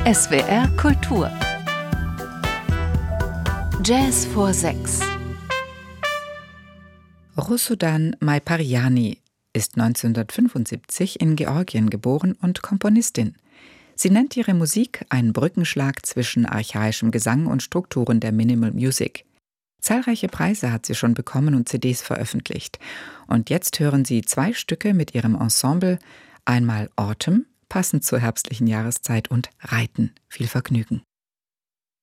SWR Kultur. Jazz vor 6. Rusudan Maiparjani ist 1975 in Georgien geboren und Komponistin. Sie nennt ihre Musik einen Brückenschlag zwischen archaischem Gesang und Strukturen der Minimal Music. Zahlreiche Preise hat sie schon bekommen und CDs veröffentlicht. Und jetzt hören Sie 2 Stücke mit ihrem Ensemble, einmal Autumn, passend zur herbstlichen Jahreszeit, und Reiten. Viel Vergnügen.